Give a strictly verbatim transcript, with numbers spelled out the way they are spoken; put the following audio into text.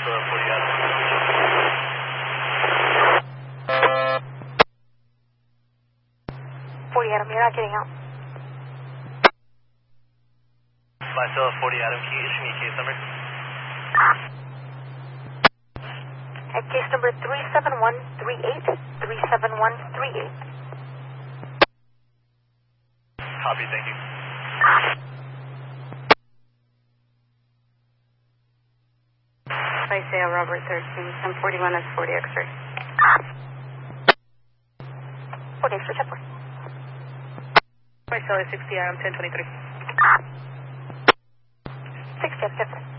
uh, forty Adam. forty Adam, you're not getting out. Myself, forty Adam, can you issue me a case number? At case number three seven one three eight, three seven one three eight. Copy, thank you. Isaiah Robert thirteen, ten forty-one is forty X-ray. forty X-ray, check. Isaiah sixty Adam, ten twenty-three. sixty, check.